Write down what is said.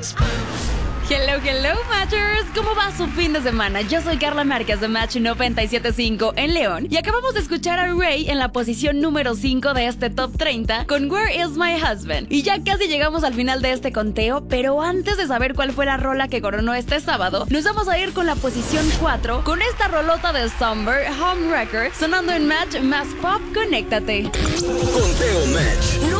Hello, hello, Matchers. ¿Cómo va su fin de semana? Yo soy Carla Márquez de Match 97.5 en León y acabamos de escuchar a Ray en la posición número 5 de este Top 30 con Where Is My Husband. Y ya casi llegamos al final de este conteo, pero antes de saber cuál fue la rola que coronó este sábado, nos vamos a ir con la posición 4 con esta rolota de Summer, Home Record, sonando en Match Más Pop. Conéctate. Conteo Match.